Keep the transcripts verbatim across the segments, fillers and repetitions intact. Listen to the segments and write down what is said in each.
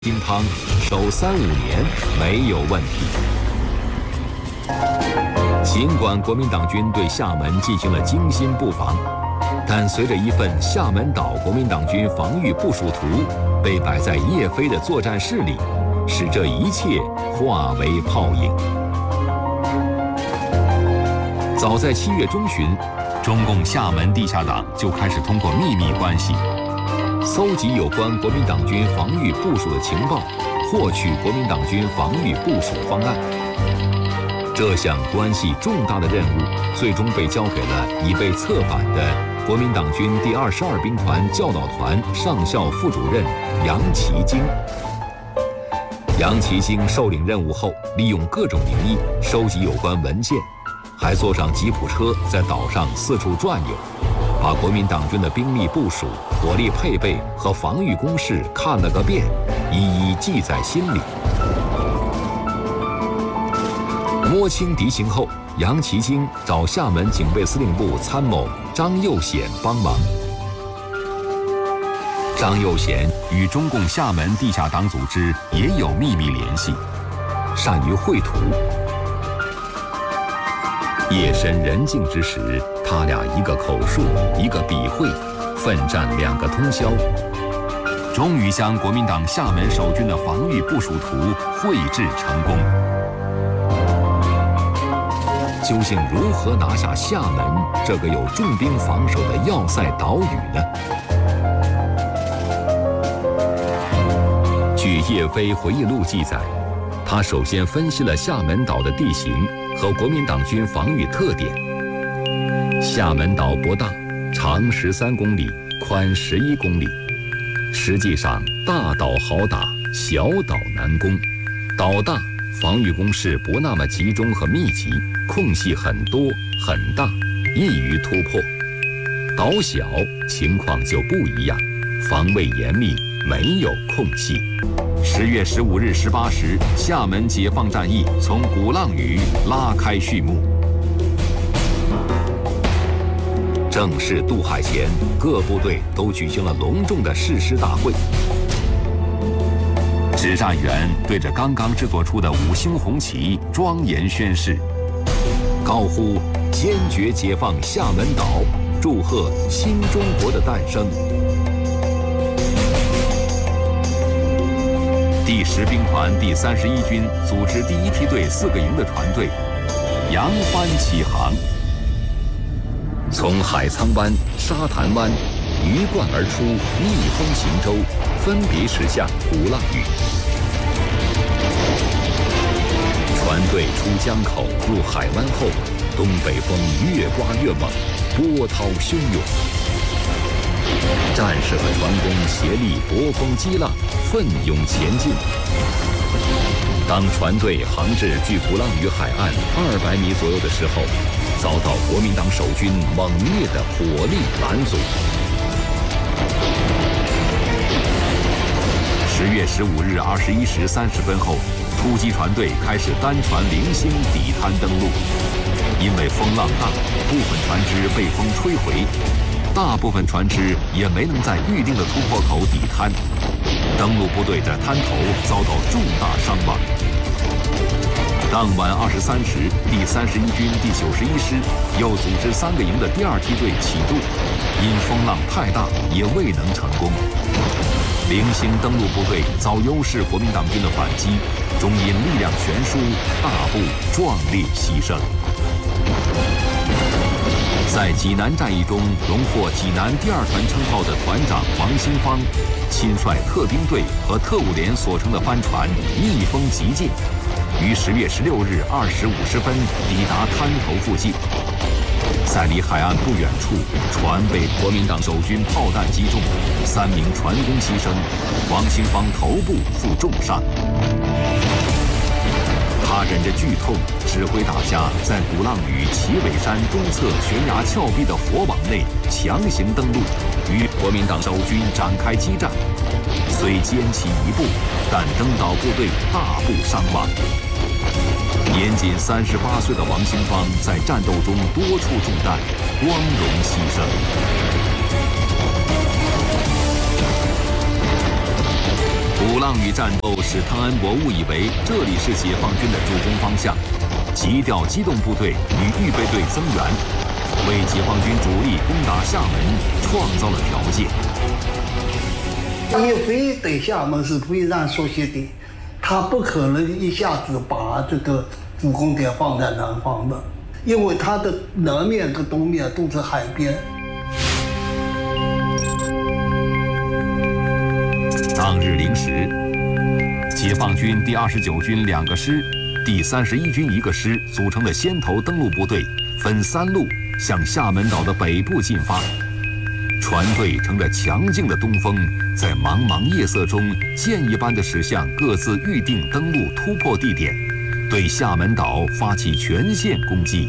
金汤守三五年没有问题。尽管国民党军对厦门进行了精心布防，但随着一份厦门岛国民党军防御部署图被摆在叶飞的作战室里，使这一切化为泡影。早在七月中旬，中共厦门地下党就开始通过秘密关系搜集有关国民党军防御部署的情报，获取国民党军防御部署方案。这项关系重大的任务，最终被交给了已被策反的国民党军第二十二兵团教导团上校副主任杨其京。杨其京受领任务后，利用各种名义收集有关文件，还坐上吉普车在岛上四处转悠，把国民党军的兵力部署、火力配备和防御工事看了个遍，一一记在心里。摸清敌情后，杨其京找厦门警备司令部参谋张又显帮忙。张又显与中共厦门地下党组织也有秘密联系，善于绘图。夜深人静之时，他俩一个口述，一个笔绘，奋战两个通宵，终于将国民党厦门守军的防御部署图绘制成功。究竟如何拿下厦门这个有重兵防守的要塞岛屿呢？据叶飞回忆录记载，他首先分析了厦门岛的地形和国民党军防御特点。厦门岛不大，长十三公里，宽十一公里。实际上，大岛好打，小岛难攻。岛大，防御工事不那么集中和密集，空隙很多很大，易于突破。岛小，情况就不一样，防卫严密，没有空隙。十月十五日十八时，厦门解放战役从鼓浪屿拉开序幕。正式渡海前，各部队都举行了隆重的誓师大会。指战员对着刚刚制作出的五星红旗庄严宣誓，高呼坚决解放厦门岛，祝贺新中国的诞生。第十兵团第三十一军组织第一梯队四个营的船队扬帆起航，从海沧湾、沙滩湾鱼贯而出，逆风行舟，分别驶向鼓浪屿。船队出江口入海湾后，东北风越刮越猛，波涛汹涌。战士和船工协力搏风击浪，奋勇前进。当船队航至距鼓浪屿海岸二百米左右的时候，遭到国民党守军猛烈的火力拦阻。十月十五日二十一时三十分后，突击船队开始单船零星抵滩登陆。因为风浪大，部分船只被风吹回，大部分船只也没能在预定的突破口抵滩。登陆部队在滩头遭到重大伤亡。当晚二十三时，第三十一军第九十一师又组织三个营的第二梯队起渡，因风浪太大，也未能成功。零星登陆部队遭优势国民党军的反击，终因力量悬殊，大部壮烈牺牲。在济南战役中荣获济南第二团称号的团长王新芳，亲率特兵队和特务连所乘的帆船逆风急进，于十月十六日二时五十分抵达滩头附近。在离海岸不远处，船被国民党守军炮弹击中，三名船工牺牲，王新芳头部负重伤。他忍着剧痛，指挥大家在鼓浪屿旗尾山东侧悬崖峭壁的火网内强行登陆，与国民党守军展开激战。虽坚其一步，但登岛部队大部伤亡。年仅三十八岁的王新芳在战斗中多处中弹，光荣牺牲。 鼓浪屿战斗使汤恩伯误以为这里是解放军的主攻方向，急调机动部队与预备队增援，为解放军主力攻打厦门创造了条件。 因为非得厦门是非常熟悉的，他不可能一下子把这个主攻点放在南方的，因为它的南面跟东面都是海边。 当日零时，解放军第二十九军两个师、第三十一军一个师组成的先头登陆部队，分三路向厦门岛的北部进发。船队乘着强劲的东风，在茫茫夜色中箭一般的驶向各自预定登陆突破地点，对厦门岛发起全线攻击。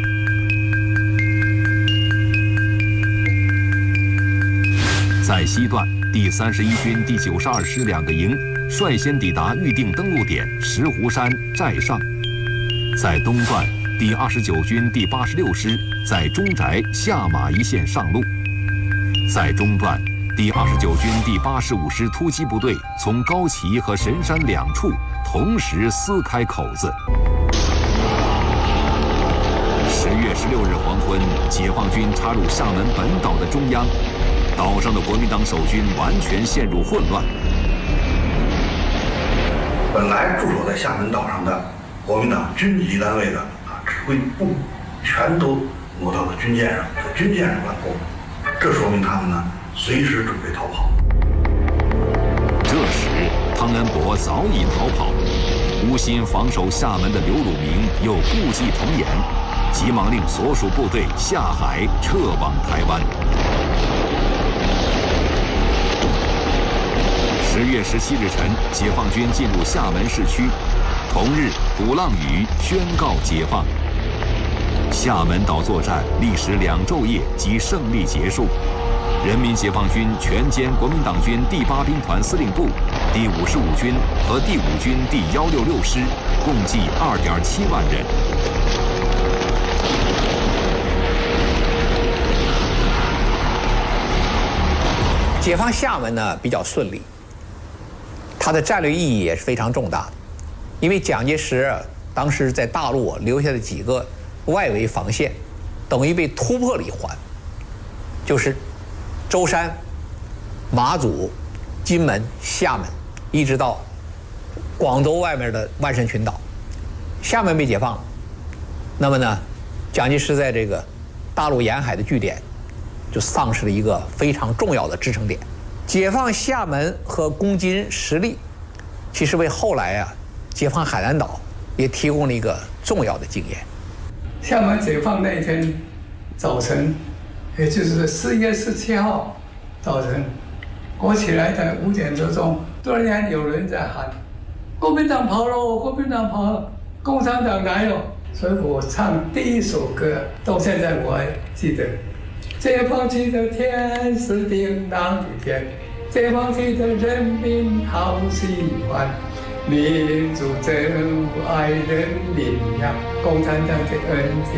在西段，第三十一军第九十二师两个营率先抵达预定登陆点石湖山寨上。在东段，第二十九军第八十六师在中宅下马一线上路。在中段，第二十九军第八十五师突击部队从高崎和神山两处同时撕开口子。十月十六日黄昏，解放军插入厦门本岛的中央，岛上的国民党守军完全陷入混乱。 本来驻守在厦门岛上的国民党军级单位的啊指挥部，全都挪到了军舰上，在军舰上办公。这说明他们呢随时准备逃跑。 这时，汤恩伯早已逃跑，无心防守厦门的刘汝明又故伎重演，急忙令所属部队下海撤往台湾。十月十七日晨，解放军进入厦门市区，同日，鼓浪屿宣告解放。厦门岛作战历时两昼夜即胜利结束，人民解放军全歼国民党军第八兵团司令部、第五十五军和第五军第一六六师，共计二点七万人。 解放厦门呢比较顺利，它的战略意义也是非常重大的，因为蒋介石当时在大陆留下的几个外围防线，等于被突破了一环，就是舟山、马祖、金门、厦门，一直到广州外面的万山群岛。厦门被解放了，那么呢，蒋介石在这个大陆沿海的据点就丧失了一个非常重要的支撑点。解放厦门和攻金实力，其实为后来啊解放海南岛也提供了一个重要的经验。 厦门解放那一天早晨，也就是四月十七号早晨，我起来的五点多钟，突然有人在喊：“国民党跑了，国民党跑了，共产党来了！”所以我唱第一首歌，到现在我还记得：“解放区的天是晴朗的天，解放区的人民好喜欢。”民主政府爱人民呀，共产党的恩情